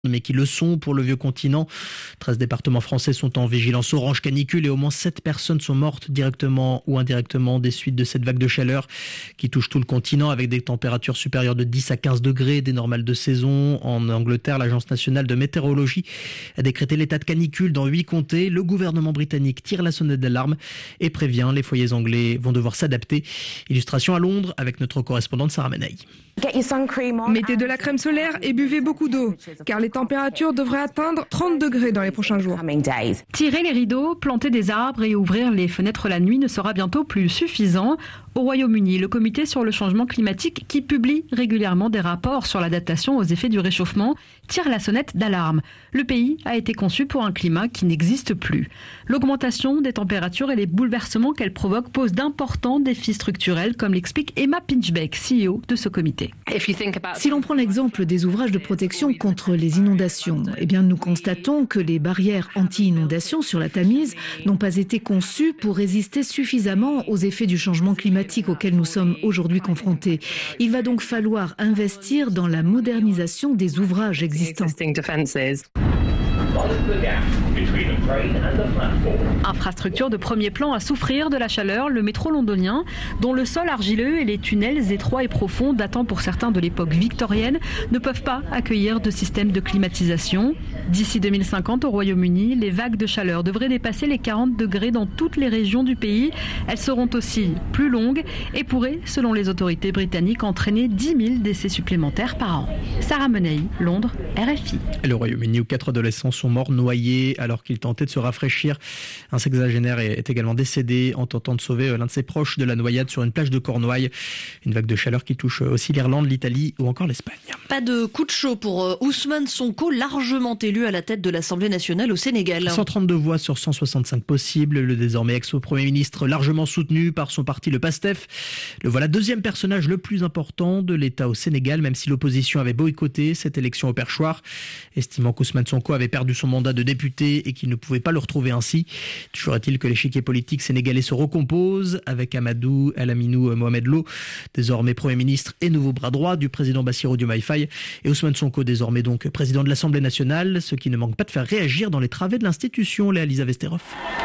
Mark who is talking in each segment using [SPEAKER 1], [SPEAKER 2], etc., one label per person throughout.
[SPEAKER 1] mais qui le sont pour le vieux continent. 13 départements français sont en vigilance orange canicule et au moins 7 personnes sont mortes directement ou indirectement des suites de cette vague de chaleur qui touche tout le continent avec des températures supérieures de 10 à 15 degrés, des normales de saison. En Angleterre, l'Agence nationale de météorologie a décrété l'état de canicule dans 8 comtés. Le gouvernement britannique tire la sonnette d'alarme et prévient les foyers anglais vont devoir s'adapter. Illustration à Londres avec notre correspondante Sarah Menei.
[SPEAKER 2] Mettez de la crème solaire et buvez beaucoup d'eau, car les températures devraient atteindre 30 degrés dans les prochains jours.
[SPEAKER 3] Tirer les rideaux, planter des arbres et ouvrir les fenêtres la nuit ne sera bientôt plus suffisant. Au Royaume-Uni, le comité sur le changement climatique, qui publie régulièrement des rapports sur l'adaptation aux effets du réchauffement, tire la sonnette d'alarme. Le pays a été conçu pour un climat qui n'existe plus. L'augmentation des températures et les bouleversements qu'elle provoque posent d'importants défis structurels, comme l'explique Emma Pinchbeck, CEO de ce comité.
[SPEAKER 4] Si l'on prend l'exemple des ouvrages de protection contre les inondations, nous constatons que les barrières anti-inondation sur la Tamise n'ont pas été conçues pour résister suffisamment aux effets du changement climatique auquel nous sommes aujourd'hui confrontés. Il va donc falloir investir dans la modernisation des ouvrages existants.
[SPEAKER 3] Infrastructure de premier plan à souffrir de la chaleur, le métro londonien, dont le sol argileux et les tunnels étroits et profonds datant pour certains de l'époque victorienne, ne peuvent pas accueillir de système de climatisation. D'ici 2050 au Royaume-Uni, les vagues de chaleur devraient dépasser les 40 degrés dans toutes les régions du pays. Elles seront aussi plus longues et pourraient, selon les autorités britanniques, entraîner 10 000 décès supplémentaires par an. Sarah Menei, Londres, RFI.
[SPEAKER 1] Le Royaume-Uni où 4 adolescents sont morts noyés alors qu'ils tentaient de se rafraîchir. Un sexagénaire est également décédé en tentant de sauver l'un de ses proches de la noyade sur une plage de Cornouailles. Une vague de chaleur qui touche aussi l'Irlande, l'Italie ou encore l'Espagne.
[SPEAKER 5] Pas de coup de chaud pour Ousmane Sonko, largement élu à la tête de l'Assemblée nationale au Sénégal.
[SPEAKER 1] 132 voix sur 165 possibles. Le désormais ex-premier ministre largement soutenu par son parti, le PASTEF. Le voilà deuxième personnage le plus important de l'État au Sénégal, même si l'opposition avait boycotté cette élection au perchoir, estimant qu'Ousmane Sonko avait perdu son mandat de député et qu'il ne pouvait pas le retrouver ainsi. Toujours est-il que l'échiquier politique sénégalais se recompose avec Amadou El-Aminou Mohamed Lo, désormais Premier ministre et nouveau bras droit du président Bassirou Diomaye Faye, et Ousmane Sonko, désormais donc président de l'Assemblée nationale, ce qui ne manque pas de faire réagir dans les travées de l'institution. Léa-Lisa Vesterhoff.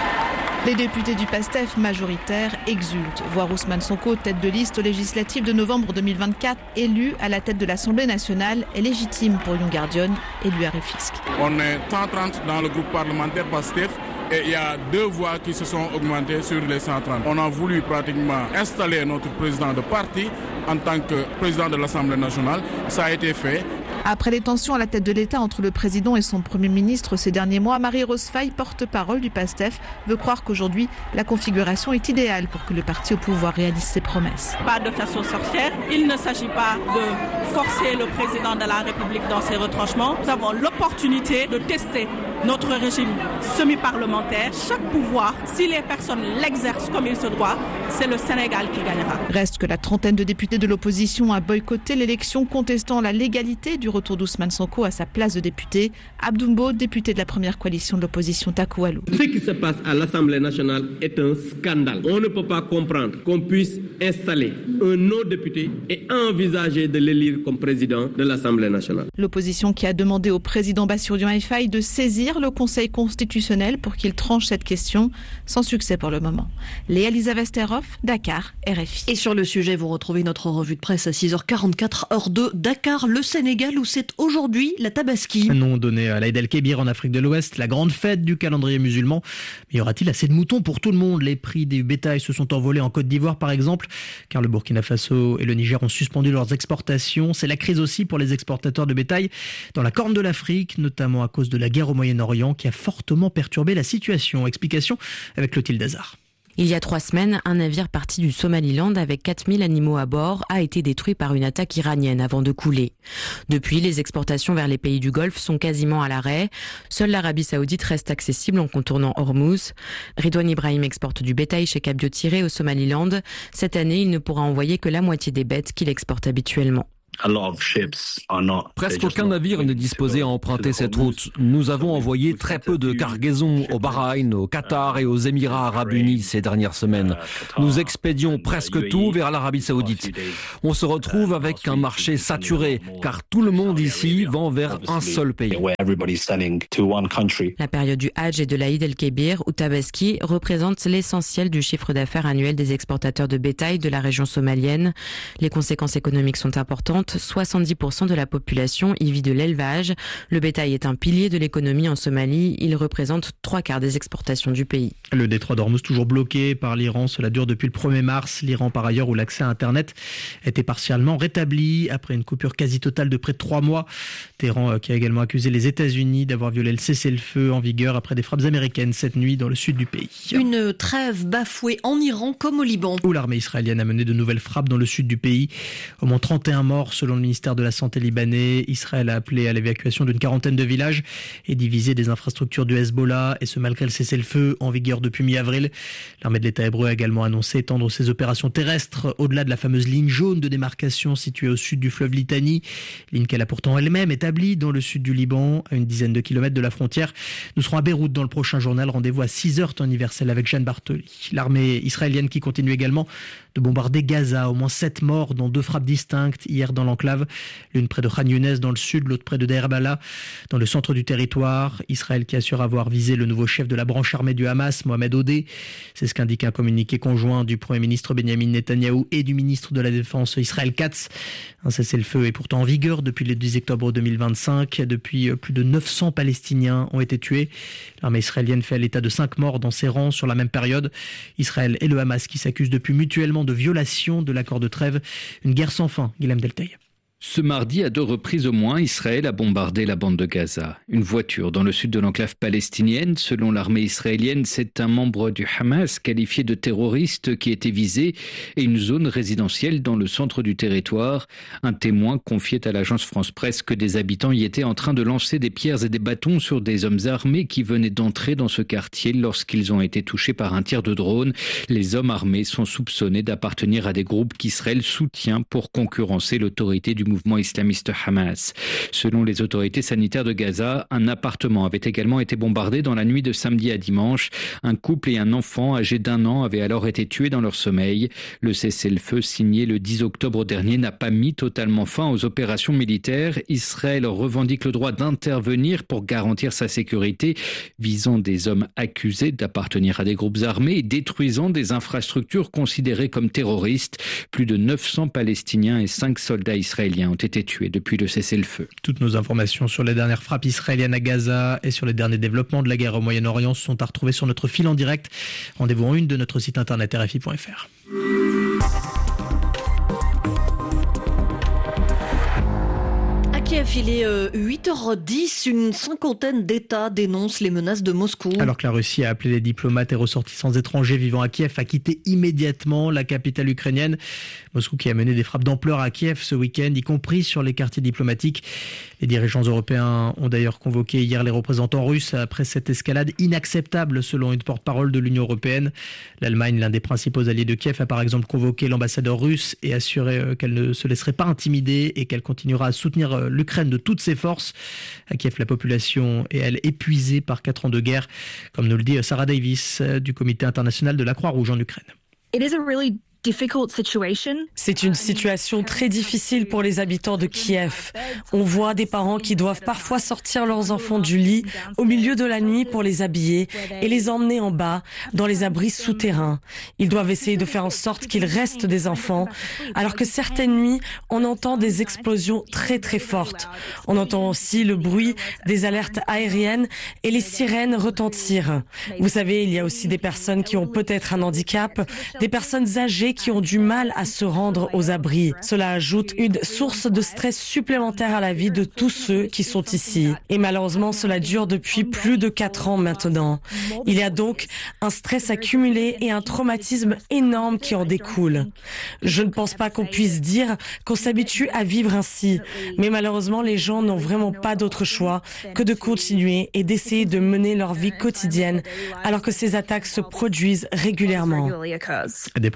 [SPEAKER 6] Les députés du PASTEF majoritaires exultent. Voir Ousmane Sonko tête de liste aux législatives de novembre 2024, élu à la tête de l'Assemblée nationale, est légitime pour Young Guardian et lui Harry Fisk.
[SPEAKER 7] On est 130 dans le groupe parlementaire PASTEF et il y a 2 voix qui se sont augmentées sur les 130. On a voulu pratiquement installer notre président de parti en tant que président de l'Assemblée nationale. Ça a été fait.
[SPEAKER 6] Après les tensions à la tête de l'État entre le président et son Premier ministre ces derniers mois, Marie-Rose Faye, porte-parole du PASTEF, veut croire qu'aujourd'hui, la configuration est idéale pour que le parti au pouvoir réalise ses promesses.
[SPEAKER 8] Pas de façon sorcière. Il ne s'agit pas de forcer le président de la République dans ses retranchements. Nous avons l'opportunité de tester notre régime semi-parlementaire. Chaque pouvoir, si les personnes l'exercent comme il se doit, c'est le Sénégal qui gagnera.
[SPEAKER 6] Reste que la trentaine de députés de l'opposition a boycotté l'élection, contestant la légalité du retour d'Ousmane Sonko à sa place de député. Abdoumbo, député de la première coalition de l'opposition Takoualou.
[SPEAKER 9] Ce qui se passe à l'Assemblée nationale est un scandale. On ne peut pas comprendre qu'on puisse installer un non-député et envisager de l'élire comme président de l'Assemblée nationale.
[SPEAKER 6] L'opposition qui a demandé au président Bassirou Diomaye Faye de saisir le Conseil constitutionnel pour qu'il tranche cette question, sans succès pour le moment. Léa-Lisa Vesterhoff, Dakar, RFI.
[SPEAKER 5] Et sur le sujet, vous retrouvez notre revue de presse à 6h44, heure de Dakar, le Sénégal, où c'est aujourd'hui la Tabaski.
[SPEAKER 1] Nom donné à l'Aïd el-Kébir en Afrique de l'Ouest, la grande fête du calendrier musulman. Mais y aura-t-il assez de moutons pour tout le monde? Les prix du bétail se sont envolés en Côte d'Ivoire par exemple, car le Burkina Faso et le Niger ont suspendu leurs exportations. C'est la crise aussi pour les exportateurs de bétail dans la Corne de l'Afrique, notamment à cause de la guerre au Moyen-Orient qui a fortement perturbé la situation. Explication avec Clotilde Hazard.
[SPEAKER 10] Il y a 3 semaines, un navire parti du Somaliland avec 4000 animaux à bord a été détruit par une attaque iranienne avant de couler. Depuis, les exportations vers les pays du Golfe sont quasiment à l'arrêt. Seule l'Arabie Saoudite reste accessible en contournant Hormuz. Ridwan Ibrahim exporte du bétail chez Cap Biotiré au Somaliland. Cette année, il ne pourra envoyer que la moitié des bêtes qu'il exporte habituellement.
[SPEAKER 11] Presque aucun navire n'est disposé à emprunter cette route. Nous avons envoyé très peu de cargaisons au Bahreïn, au Qatar et aux Émirats arabes unis ces dernières semaines. Nous expédions presque tout vers l'Arabie saoudite. On se retrouve avec un marché saturé, car tout le monde ici vend vers un seul pays.
[SPEAKER 10] La période du Hajj et de l'Aïd el-Kébir ou Tabaski représente l'essentiel du chiffre d'affaires annuel des exportateurs de bétail de la région somalienne. Les conséquences économiques sont importantes. 70% de la population y vit de l'élevage. Le bétail est un pilier de l'économie en Somalie. Il représente 3/4 des exportations du pays.
[SPEAKER 1] Le détroit d'Ormuz toujours bloqué par l'Iran. Cela dure depuis le 1er mars. L'Iran, par ailleurs, où l'accès à Internet était partiellement rétabli après une coupure quasi totale de près de 3 mois. Téhéran qui a également accusé les États-Unis d'avoir violé le cessez-le-feu en vigueur après des frappes américaines cette nuit dans le sud du pays.
[SPEAKER 5] Une trêve bafouée en Iran comme au Liban.
[SPEAKER 1] Où l'armée israélienne a mené de nouvelles frappes dans le sud du pays. Au moins 31 morts selon le ministère de la Santé libanais. Israël a appelé à l'évacuation d'une 40aine de villages et divisé des infrastructures du Hezbollah, et ce malgré le cessez-le-feu en vigueur depuis mi-avril. L'armée de l'État hébreu a également annoncé étendre ses opérations terrestres au-delà de la fameuse ligne jaune de démarcation située au sud du fleuve Litani, ligne qu'elle a pourtant elle-même établie dans le sud du Liban, à une dizaine de kilomètres de la frontière. Nous serons à Beyrouth dans le prochain journal. Rendez-vous à 6h temps universel avec Jeanne Bartoli. L'armée israélienne qui continue également de bombarder Gaza. Au moins 7 morts dans 2 frappes distinctes hier dans l'enclave. L'une près de Khan Younes dans le sud, l'autre près de Deir Bala dans le centre du territoire. Israël qui assure avoir visé le nouveau chef de la branche armée du Hamas, Mohamed Odeh. C'est ce qu'indique un communiqué conjoint du Premier ministre Benjamin Netanyahou et du ministre de la Défense Israël Katz. Un cessez-le-feu est pourtant en vigueur depuis le 10 octobre 2025. Depuis, plus de 900 Palestiniens ont été tués. L'armée israélienne fait l'état de 5 morts dans ses rangs sur la même période. Israël et le Hamas qui s'accusent depuis mutuellement de violation de l'accord de trêve. Une guerre sans fin, Guilhem Delteil.
[SPEAKER 12] Ce mardi, à 2 reprises au moins, Israël a bombardé la bande de Gaza. Une voiture dans le sud de l'enclave palestinienne, selon l'armée israélienne, c'est un membre du Hamas qualifié de terroriste qui était visé, et une zone résidentielle dans le centre du territoire. Un témoin confiait à l'agence France Presse que des habitants y étaient en train de lancer des pierres et des bâtons sur des hommes armés qui venaient d'entrer dans ce quartier lorsqu'ils ont été touchés par un tir de drone. Les hommes armés sont soupçonnés d'appartenir à des groupes qu'Israël soutient pour concurrencer l'autorité du mouvement islamiste Hamas. Selon les autorités sanitaires de Gaza, un appartement avait également été bombardé dans la nuit de samedi à dimanche. Un couple et un enfant âgé d'1 an avaient alors été tués dans leur sommeil. Le cessez-le-feu signé le 10 octobre dernier n'a pas mis totalement fin aux opérations militaires. Israël revendique le droit d'intervenir pour garantir sa sécurité, visant des hommes accusés d'appartenir à des groupes armés et détruisant des infrastructures considérées comme terroristes. Plus de 900 Palestiniens et 5 soldats israéliens ont été tués depuis le cessez-le-feu.
[SPEAKER 1] Toutes nos informations sur les dernières frappes israéliennes à Gaza et sur les derniers développements de la guerre au Moyen-Orient sont à retrouver sur notre fil en direct. Rendez-vous en une de notre site internet rfi.fr.
[SPEAKER 5] Kiev, il est 8h10, une cinquantaine d'États dénoncent les menaces de Moscou.
[SPEAKER 1] Alors que la Russie a appelé les diplomates et ressortissants étrangers vivant à Kiev à quitter immédiatement la capitale ukrainienne. Moscou qui a mené des frappes d'ampleur à Kiev ce week-end, y compris sur les quartiers diplomatiques. Les dirigeants européens ont d'ailleurs convoqué hier les représentants russes après cette escalade inacceptable selon une porte-parole de l'Union européenne. L'Allemagne, l'un des principaux alliés de Kiev, a par exemple convoqué l'ambassadeur russe et assuré qu'elle ne se laisserait pas intimider et qu'elle continuera à soutenir l'Ukraine de toutes ses forces. À Kiev, la population est, elle, épuisée par 4 ans de guerre, comme nous le dit Sarah Davis du Comité international de la Croix-Rouge en Ukraine.
[SPEAKER 13] C'est une situation très difficile pour les habitants de Kiev. On voit des parents qui doivent parfois sortir leurs enfants du lit au milieu de la nuit pour les habiller et les emmener en bas dans les abris souterrains. Ils doivent essayer de faire en sorte qu'ils restent des enfants, alors que certaines nuits, on entend des explosions très très fortes. On entend aussi le bruit des alertes aériennes et les sirènes retentir. Vous savez, il y a aussi des personnes qui ont peut-être un handicap, des personnes âgées qui ont du mal à se rendre aux abris. Cela ajoute une source de stress supplémentaire à la vie de tous ceux qui sont ici. Et malheureusement, cela dure depuis plus de 4 ans maintenant. Il y a donc un stress accumulé et un traumatisme énorme qui en découle. Je ne pense pas qu'on puisse dire qu'on s'habitue à vivre ainsi. Mais malheureusement, les gens n'ont vraiment pas d'autre choix que de continuer et d'essayer de mener leur vie quotidienne alors que ces attaques se produisent régulièrement.
[SPEAKER 1] Des propos recueillis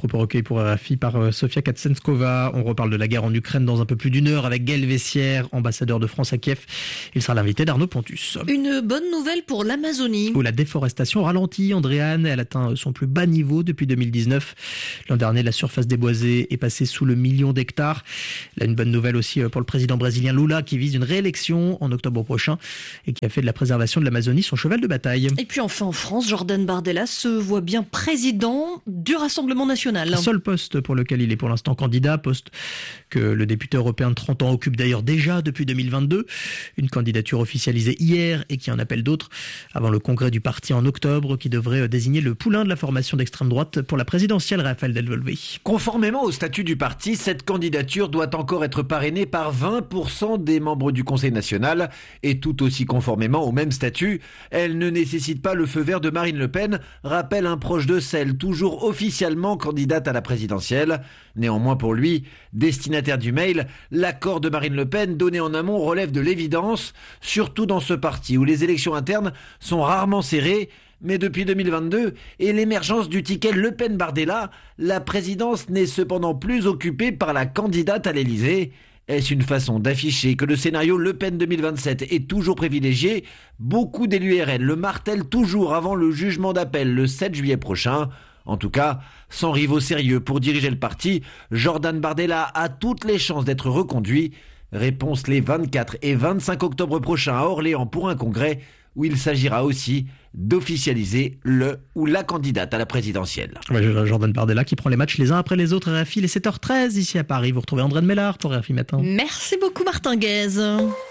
[SPEAKER 1] pour RFI par Sofia Katsenskova. On reparle de la guerre en Ukraine dans un peu plus d'une heure avec Gaël Vessière, ambassadeur de France à Kiev. Il sera l'invité d'Arnaud Pontus.
[SPEAKER 5] Une bonne nouvelle pour l'Amazonie.
[SPEAKER 1] Où la déforestation ralentit, Andréane, elle atteint son plus bas niveau depuis 2019. L'an dernier, la surface déboisée est passée sous le 1 million d'hectares. Là, une bonne nouvelle aussi pour le président brésilien Lula qui vise une réélection en octobre prochain et qui a fait de la préservation de l'Amazonie son cheval de bataille.
[SPEAKER 5] Et puis enfin en France, Jordan Bardella se voit bien président du Rassemblement national.
[SPEAKER 1] Seul poste pour lequel il est pour l'instant candidat, poste que le député européen de 30 ans occupe d'ailleurs déjà depuis 2022. Une candidature officialisée hier et qui en appelle d'autres avant le congrès du parti en octobre qui devrait désigner le poulain de la formation d'extrême droite pour la présidentielle, Raphaël Delvolvé.
[SPEAKER 14] Conformément au statut du parti, cette candidature doit encore être parrainée par 20% des membres du Conseil national et tout aussi conformément au même statut, elle ne nécessite pas le feu vert de Marine Le Pen, rappelle un proche de celle toujours officiellement candidate à la présidentielle. Néanmoins pour lui, destinataire du mail, l'accord de Marine Le Pen donné en amont relève de l'évidence, surtout dans ce parti où les élections internes sont rarement serrées. Mais depuis 2022 et l'émergence du ticket Le Pen-Bardella, la présidence n'est cependant plus occupée par la candidate à l'Elysée. Est-ce une façon d'afficher que le scénario Le Pen 2027 est toujours privilégié ? Beaucoup d'élus RN le martèlent toujours avant le jugement d'appel le 7 juillet prochain. En tout cas, sans rivaux sérieux pour diriger le parti, Jordan Bardella a toutes les chances d'être reconduit. Réponse les 24 et 25 octobre prochains à Orléans pour un congrès où il s'agira aussi d'officialiser le ou la candidate à la présidentielle.
[SPEAKER 1] Jordan Bardella qui prend les matchs les uns après les autres. RFI, les 7h13 ici à Paris. Vous retrouvez André de Mellard pour RFI Matin.
[SPEAKER 5] Merci beaucoup Martin Guez.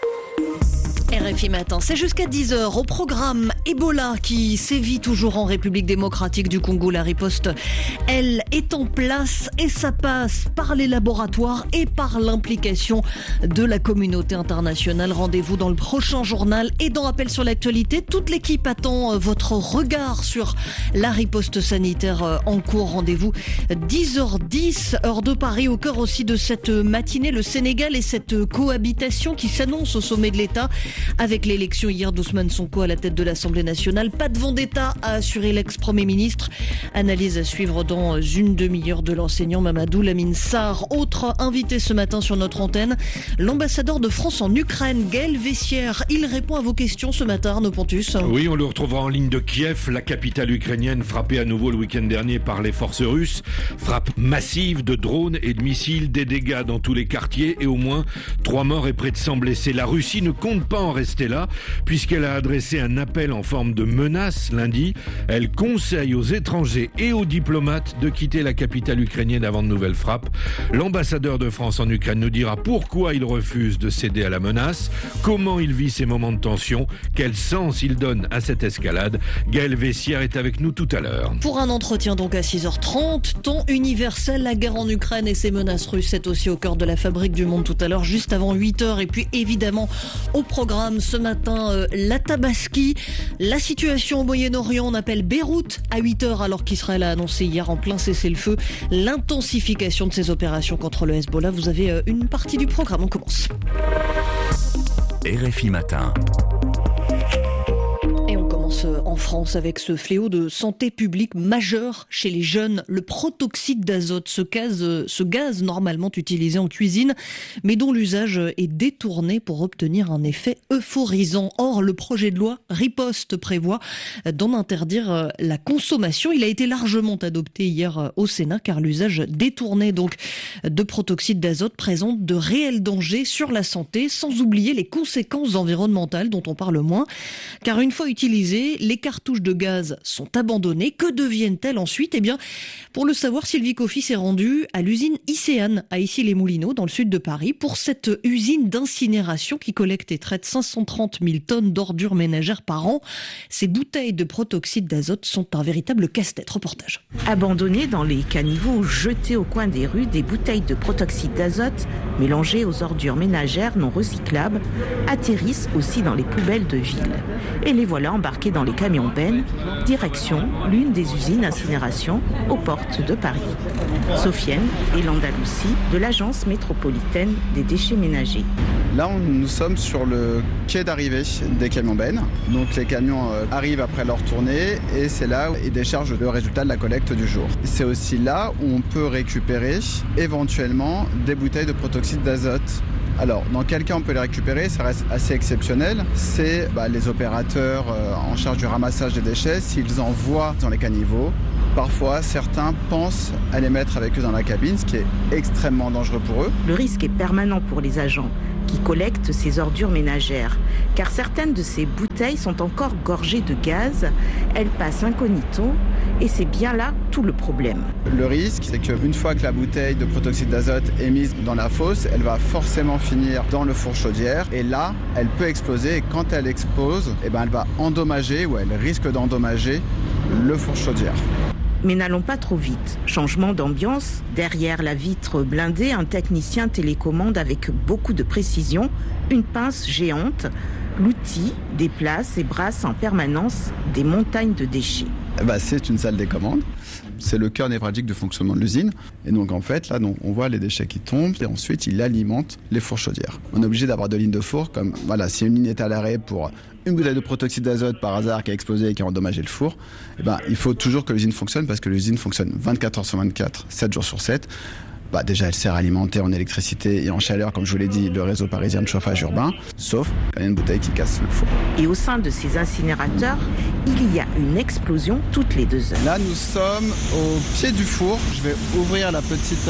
[SPEAKER 5] RFI Matin, c'est jusqu'à 10h. Au programme, Ebola qui sévit toujours en République démocratique du Congo. La riposte, elle, est en place et ça passe par les laboratoires et par l'implication de la communauté internationale. Rendez-vous dans le prochain journal et dans Appel sur l'actualité. Toute l'équipe attend votre regard sur la riposte sanitaire en cours. Rendez-vous 10h10, heure de Paris, au cœur aussi de cette matinée. Le Sénégal et cette cohabitation qui s'annonce au sommet de l'État. Avec l'élection hier d'Ousmane Sonko à la tête de l'Assemblée nationale, pas de vendetta, a assuré l'ex-premier ministre. Analyse à suivre dans une demi-heure de l'enseignant Mamadou Lamine Sarr. Autre invité ce matin sur notre antenne, l'ambassadeur de France en Ukraine, Gaël Vessière. Il répond à vos questions ce matin, Arnaud Pontus.
[SPEAKER 15] Oui, on le retrouvera en ligne de Kiev, la capitale ukrainienne frappée à nouveau le week-end dernier par les forces russes. Frappe massive de drones et de missiles, des dégâts dans tous les quartiers et au moins 3 morts et près de 100 blessés. La Russie ne compte pas en rester là, puisqu'elle a adressé un appel en forme de menace lundi. Elle conseille aux étrangers et aux diplomates de quitter la capitale ukrainienne avant de nouvelles frappes. L'ambassadeur de France en Ukraine nous dira pourquoi il refuse de céder à la menace, comment il vit ces moments de tension, quel sens il donne à cette escalade. Gaël Vessière est avec nous tout à l'heure.
[SPEAKER 5] Pour un entretien donc à 6h30, ton universel, la guerre en Ukraine et ses menaces russes, c'est aussi au cœur de la fabrique du monde tout à l'heure, juste avant 8h. Et puis évidemment, au programme ce matin, la Tabaski, la situation au Moyen-Orient. On appelle Beyrouth à 8h alors qu'Israël a annoncé hier en plein cessez-le-feu l'intensification de ses opérations contre le Hezbollah. Vous avez une partie du programme, on commence.
[SPEAKER 16] RFI Matin.
[SPEAKER 5] Et on commence en France avec ce fléau de santé publique majeur chez les jeunes, le protoxyde d'azote, ce gaz normalement utilisé en cuisine, mais dont l'usage est détourné pour obtenir un effet euphorisant. Or, le projet de loi Riposte prévoit d'en interdire la consommation. Il a été largement adopté hier au Sénat car l'usage détourné donc de protoxyde d'azote présente de réels dangers sur la santé, sans oublier les conséquences environnementales dont on parle moins. Car une fois utilisées, les cartouches de gaz sont abandonnées. Que deviennent-elles ensuite ? Eh bien, pour le savoir, Sylvie Coffy s'est rendue à l'usine Icéane à Issy-les-Moulineaux, dans le sud de Paris, pour cette usine d'incinération qui collecte et traite 530 000 tonnes d'ordures ménagères par an. Ces bouteilles de protoxyde d'azote sont un véritable casse-tête. Reportage.
[SPEAKER 17] Abandonnées dans les caniveaux ou jetées au coin des rues, des bouteilles de protoxyde d'azote, mélangées aux ordures ménagères non recyclables, atterrissent aussi dans les poubelles de ville. Et les voilà embarqués dans les camions camions-bennes, direction l'une des usines d'incinération aux portes de Paris. Sofiane et l'Andalousie de l'Agence métropolitaine des déchets ménagers.
[SPEAKER 16] Là, nous sommes sur le quai d'arrivée des camions-bennes. Donc les camions arrivent après leur tournée et c'est là où ils déchargent le résultat de la collecte du jour. C'est aussi là où on peut récupérer éventuellement des bouteilles de protoxyde d'azote. Alors, dans quel cas on peut les récupérer, ça reste assez exceptionnel. C'est les opérateurs en charge du ramassage des déchets, s'ils en voient dans les caniveaux. Parfois, certains pensent à les mettre avec eux dans la cabine, ce qui est extrêmement dangereux pour eux.
[SPEAKER 17] Le risque est permanent pour les agents qui collectent ces ordures ménagères, car certaines de ces bouteilles sont encore gorgées de gaz, elles passent incognito, et c'est bien là tout le problème.
[SPEAKER 16] Le risque, c'est qu'une fois que la bouteille de protoxyde d'azote est mise dans la fosse, elle va forcément finir dans le four chaudière, et là, elle peut exploser, et quand elle explose, elle va endommager, ou elle risque d'endommager le four chaudière.
[SPEAKER 17] Mais n'allons pas trop vite. Changement d'ambiance. Derrière la vitre blindée, un technicien télécommande avec beaucoup de précision une pince géante. L'outil déplace et brasse en permanence des montagnes de déchets.
[SPEAKER 16] C'est une salle des commandes. C'est le cœur névralgique du fonctionnement de l'usine. Et donc en fait, là, on voit les déchets qui tombent et ensuite il alimente les fours chaudières. On est obligé d'avoir 2 lignes de four, comme si une ligne est à l'arrêt pour une bouteille de protoxyde d'azote par hasard qui a explosé et qui a endommagé le four, il faut toujours que l'usine fonctionne parce que l'usine fonctionne 24 heures sur 24, 7 jours sur 7. Déjà, elle sert à alimenter en électricité et en chaleur, comme je vous l'ai dit, le réseau parisien de chauffage urbain, sauf quand il y a une bouteille qui casse le four.
[SPEAKER 17] Et au sein de ces incinérateurs, il y a une explosion toutes les 2 heures.
[SPEAKER 16] Là, nous sommes au pied du four. Je vais ouvrir la petite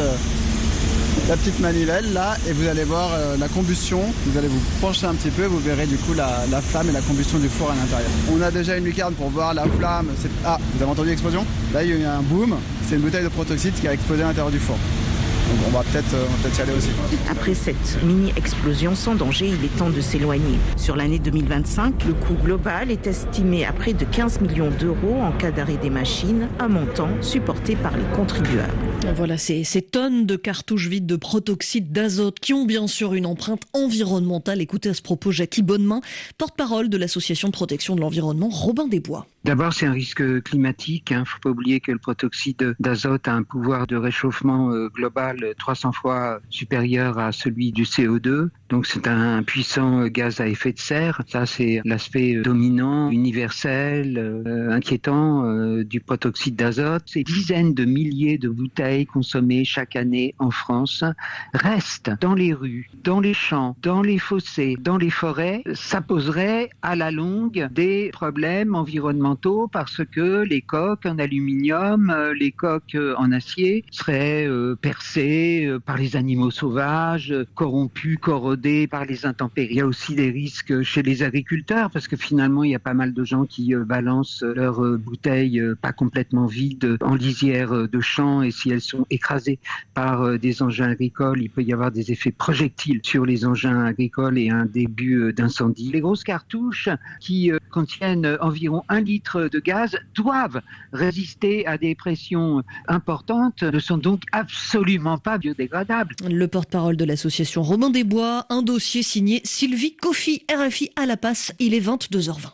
[SPEAKER 16] manivelle, là, et vous allez voir la combustion. Vous allez vous pencher un petit peu, vous verrez du coup la flamme et la combustion du four à l'intérieur. On a déjà une lucarne pour voir la flamme. Vous avez entendu l'explosion ? Là, il y a eu un boom. C'est une bouteille de protoxyde qui a explosé à l'intérieur du four. Donc on va peut-être y aller aussi.
[SPEAKER 17] Après cette mini-explosion sans danger, il est temps de s'éloigner. Sur l'année 2025, le coût global est estimé à près de 15 millions d'euros en cas d'arrêt des machines, un montant supporté par les contribuables.
[SPEAKER 5] Voilà, ces tonnes de cartouches vides de protoxyde d'azote qui ont bien sûr une empreinte environnementale. Écoutez à ce propos Jackie Bonnemain, porte-parole de l'association de protection de l'environnement Robin des Bois.
[SPEAKER 18] D'abord, c'est un risque climatique. Faut pas oublier que le protoxyde d'azote a un pouvoir de réchauffement global 300 fois supérieur à celui du CO2. Donc c'est un puissant gaz à effet de serre. Ça, c'est l'aspect dominant, universel, inquiétant du protoxyde d'azote. Ces dizaines de milliers de bouteilles consommées chaque année en France restent dans les rues, dans les champs, dans les fossés, dans les forêts. Ça poserait à la longue des problèmes environnementaux parce que les coques en aluminium, les coques en acier seraient percées par les animaux sauvages, corrompus, corrodés par les intempéries. Il y a aussi des risques chez les agriculteurs parce que finalement il y a pas mal de gens qui balancent leurs bouteilles pas complètement vides en lisière de champs, et si elles sont écrasées par des engins agricoles, il peut y avoir des effets projectiles sur les engins agricoles et un début d'incendie. Les grosses cartouches qui contiennent environ 1 litre de gaz doivent résister à des pressions importantes, ne sont donc absolument pas biodégradables.
[SPEAKER 5] Le porte-parole de l'association Robin des Bois, un dossier signé Sylvie Coffy, RFI à La Passe, il est 22h20.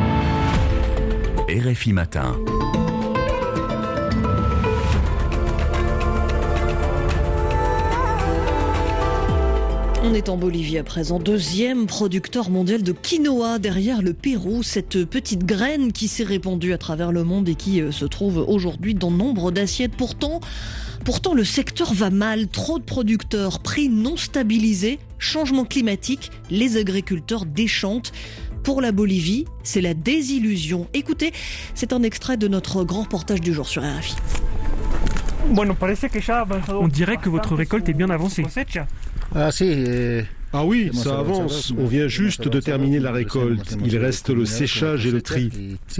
[SPEAKER 19] RFI Matin.
[SPEAKER 5] On est en Bolivie à présent, 2e producteur mondial de quinoa derrière le Pérou, cette petite graine qui s'est répandue à travers le monde et qui se trouve aujourd'hui dans nombre d'assiettes. Pourtant, le secteur va mal, trop de producteurs, prix non stabilisés, changement climatique, les agriculteurs déchantent. Pour la Bolivie, c'est la désillusion. Écoutez, c'est un extrait de notre grand reportage du jour sur RFI.
[SPEAKER 20] On dirait que votre récolte est bien avancée.
[SPEAKER 21] Ah oui, ça avance. On vient juste de terminer la récolte. Il reste le séchage et le tri.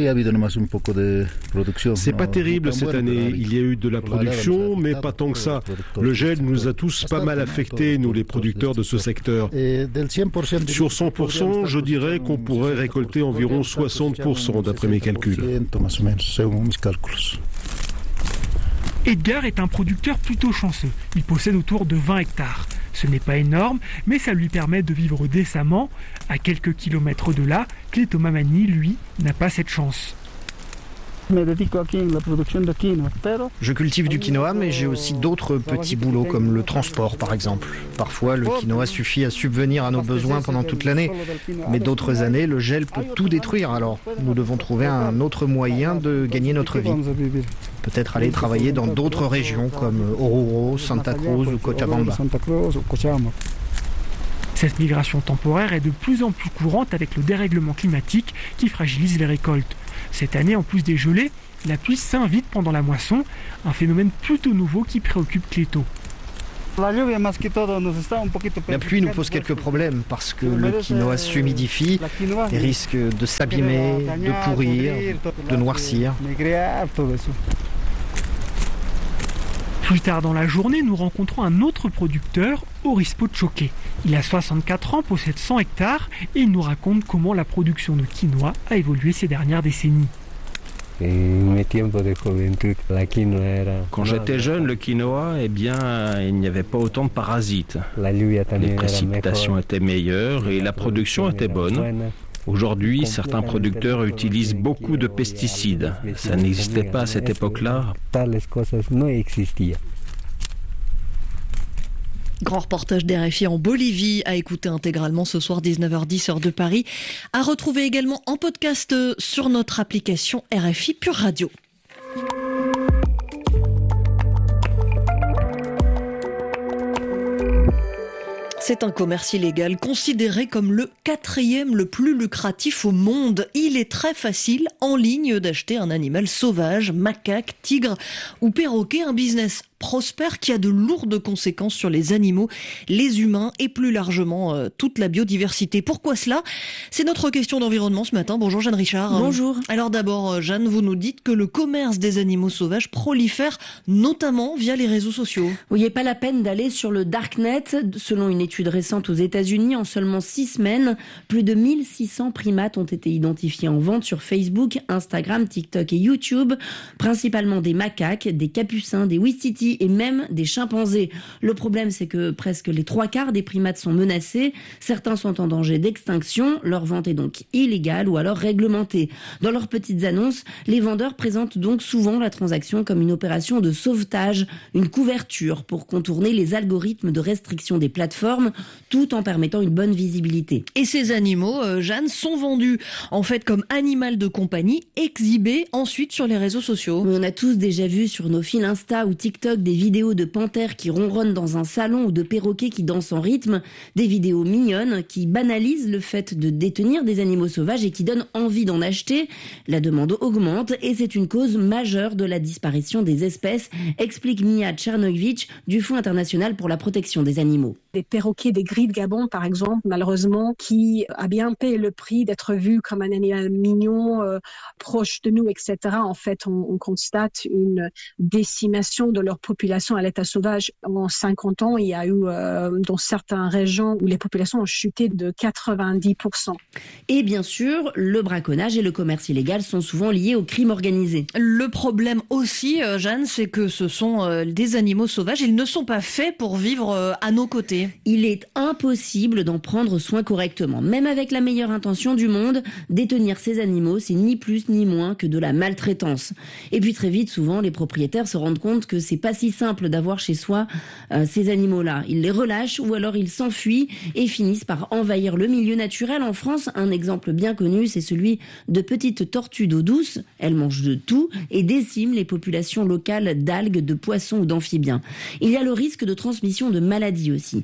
[SPEAKER 21] C'est pas terrible cette année. Il y a eu de la production, mais pas tant que ça. Le gel nous a tous pas mal affectés, nous les producteurs de ce secteur. Sur 100%, je dirais qu'on pourrait récolter environ 60% d'après mes calculs.
[SPEAKER 20] Edgar est un producteur plutôt chanceux. Il possède autour de 20 hectares. Ce n'est pas énorme, mais ça lui permet de vivre décemment. À quelques kilomètres de là, Cléto Mamani, lui, n'a pas cette chance.
[SPEAKER 19] Je cultive du quinoa, mais j'ai aussi d'autres petits boulots comme le transport par exemple. Parfois, le quinoa suffit à subvenir à nos besoins pendant toute l'année, mais d'autres années, le gel peut tout détruire, alors nous devons trouver un autre moyen de gagner notre vie. Peut-être aller travailler dans d'autres régions comme Oruro, Santa Cruz ou Cochabamba.
[SPEAKER 20] Cette migration temporaire est de plus en plus courante avec le dérèglement climatique qui fragilise les récoltes. Cette année, en plus des gelées, la pluie s'invite pendant la moisson, un phénomène plutôt nouveau qui préoccupe Cléto.
[SPEAKER 19] La pluie nous pose quelques problèmes parce que le quinoa s'humidifie et risque de s'abîmer, de pourrir, de noircir.
[SPEAKER 20] Plus tard dans la journée, nous rencontrons un autre producteur, Orispo Choqué. Il a 64 ans, possède 100 hectares et il nous raconte comment la production de quinoa a évolué ces dernières décennies.
[SPEAKER 22] Quand j'étais jeune, le quinoa, il n'y avait pas autant de parasites. Les précipitations étaient meilleures et la production était bonne. Aujourd'hui, certains producteurs utilisent beaucoup de pesticides. Ça n'existait pas à cette époque-là.
[SPEAKER 5] Grand reportage d'RFI en Bolivie, à écouter intégralement ce soir 19h10 heure de Paris, à retrouver également en podcast sur notre application RFI Pure Radio. C'est un commerce illégal considéré comme le 4e le plus lucratif au monde. Il est très facile en ligne d'acheter un animal sauvage, macaque, tigre ou perroquet, un business prospère qui a de lourdes conséquences sur les animaux, les humains et plus largement toute la biodiversité. Pourquoi cela ? C'est notre question d'environnement ce matin. Bonjour Jeanne Richard.
[SPEAKER 23] Bonjour.
[SPEAKER 5] Alors d'abord Jeanne, vous nous dites que le commerce des animaux sauvages prolifère notamment via les réseaux sociaux.
[SPEAKER 23] Oui, il n'est pas la peine d'aller sur le Darknet. Selon une étude récente aux États-Unis, en seulement 6 semaines, plus de 1600 primates ont été identifiés en vente sur Facebook, Instagram, TikTok et YouTube, principalement des macaques, des capucins, des ouistiti et même des chimpanzés. Le problème, c'est que presque les 3/4 des primates sont menacés. Certains sont en danger d'extinction. Leur vente est donc illégale ou alors réglementée. Dans leurs petites annonces, les vendeurs présentent donc souvent la transaction comme une opération de sauvetage, une couverture pour contourner les algorithmes de restriction des plateformes, tout en permettant une bonne visibilité.
[SPEAKER 5] Et ces animaux, Jeanne, sont vendus en fait comme animal de compagnie, exhibés ensuite sur les réseaux sociaux.
[SPEAKER 23] On a tous déjà vu sur nos fils Insta ou TikTok des vidéos de panthères qui ronronnent dans un salon ou de perroquets qui dansent en rythme, des vidéos mignonnes qui banalisent le fait de détenir des animaux sauvages et qui donnent envie d'en acheter. La demande augmente et c'est une cause majeure de la disparition des espèces, explique Mia Tchernovic du Fonds international pour la protection des animaux.
[SPEAKER 24] Des perroquets, des gris de Gabon par exemple, malheureusement, qui a bien payé le prix d'être vu comme un animal mignon, proche de nous, etc. En fait, on constate une décimation de leur population à l'état sauvage. En 50 ans, il y a eu dans certaines régions où les populations ont chuté de 90%.
[SPEAKER 23] Et bien sûr, le braconnage et le commerce illégal sont souvent liés au crime organisé.
[SPEAKER 5] Le problème aussi, Jeanne, c'est que ce sont des animaux sauvages. Ils ne sont pas faits pour vivre à nos côtés.
[SPEAKER 23] Il est impossible d'en prendre soin correctement. Même avec la meilleure intention du monde, détenir ces animaux, c'est ni plus ni moins que de la maltraitance. Et puis très vite, souvent, les propriétaires se rendent compte que c'est pas si simple d'avoir chez soi ces animaux-là. Ils les relâchent ou alors ils s'enfuient et finissent par envahir le milieu naturel. En France, un exemple bien connu, c'est celui de petites tortues d'eau douce. Elles mangent de tout et déciment les populations locales d'algues, de poissons ou d'amphibiens. Il y a le risque de transmission de maladies aussi.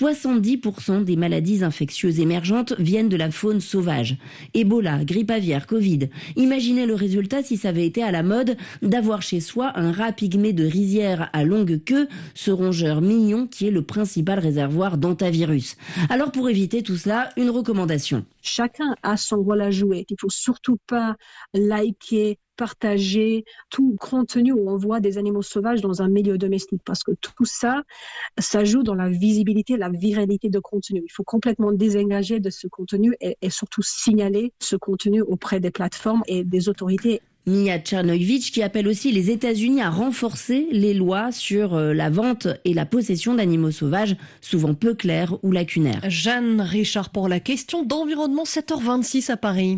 [SPEAKER 23] 70% des maladies infectieuses émergentes viennent de la faune sauvage. Ebola, grippe aviaire, Covid. Imaginez le résultat si ça avait été à la mode d'avoir chez soi un rat pygmée de rizière à longue queue, ce rongeur mignon qui est le principal réservoir d'hantavirus. Alors pour éviter tout cela, une recommandation.
[SPEAKER 24] Chacun a son rôle à jouer. Il ne faut surtout pas liker, partager tout contenu où on voit des animaux sauvages dans un milieu domestique parce que tout ça, ça joue dans la visibilité, la viralité de contenu. Il faut complètement désengager de ce contenu et surtout signaler ce contenu auprès des plateformes et des autorités
[SPEAKER 23] Mia Tchernoïvitch qui appelle aussi les États-Unis à renforcer les lois sur la vente et la possession d'animaux sauvages, souvent peu clairs ou lacunaires.
[SPEAKER 5] Jeanne Richard pour la question d'environnement, 7h26 à Paris.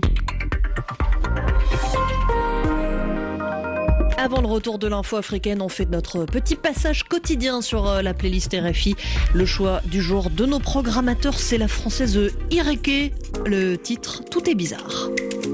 [SPEAKER 5] Avant le retour de l'info africaine, on fait notre petit passage quotidien sur la playlist RFI. Le choix du jour de nos programmateurs, c'est la française Ireke. Le titre, Tout est bizarre.